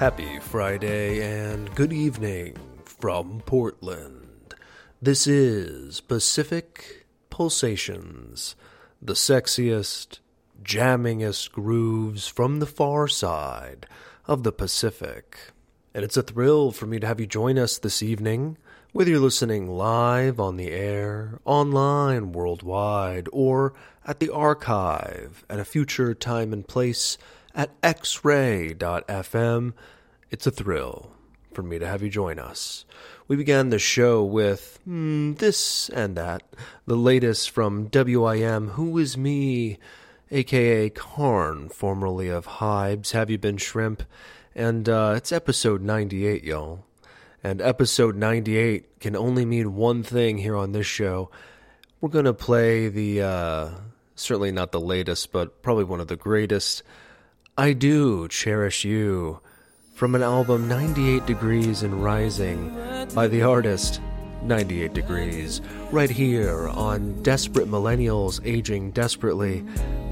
Happy Friday and good evening from Portland. This is Pacific Pulsations, the sexiest, jammingest grooves from the far side of the Pacific. And it's a thrill for me to have you join us this evening, whether you're listening live on the air, online worldwide, or at the archive at a future time and place at xray.fm. It's a thrill for me to have you join us. We began the show with this and that, the latest from WIM, Who Is Me, a.k.a. Karn, formerly of Hybes, Have You Been Shrimp, and it's episode 98, y'all. And episode 98 can only mean one thing here on this show. We're going to play the, certainly not the latest, but probably one of the greatest, I Do Cherish You, from an album 98 Degrees and Rising by the artist 98 Degrees, right here on Desperate Millennials Aging Desperately,